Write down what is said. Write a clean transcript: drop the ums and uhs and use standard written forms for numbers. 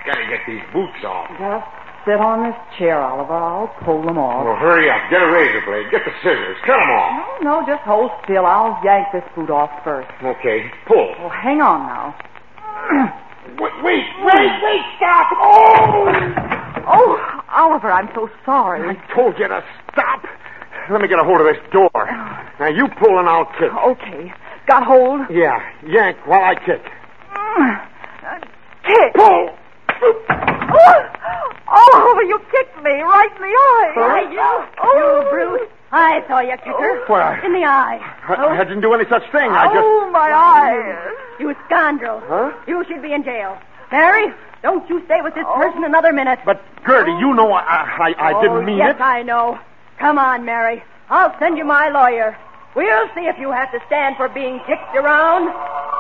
Gotta get these boots off. Just sit on this chair, Oliver. I'll pull them off. Well, hurry up. Get a razor blade. Get the scissors. Cut them off. No, just hold still. I'll yank this boot off first. Okay. Pull. Well, hang on now. Wait, stop! Oh! Oh, Oliver, I'm so sorry. I told you to stop. Let me get a hold of this door. Now, you pull and I'll kick. Okay. Got hold? Yeah, yank while I kick. Kick. Pull! Oh, Oliver, you kicked me right in the eye. Right, you brute. I saw you kick her. Why? In the eye. I didn't do any such thing. Oh, my eye. You scoundrel. Huh? You should be in jail. Mary, don't you stay with this person another minute. But, Gertie, you know I didn't mean yes, it. I know. Come on, Mary. I'll send you my lawyer. We'll see if you have to stand for being kicked around.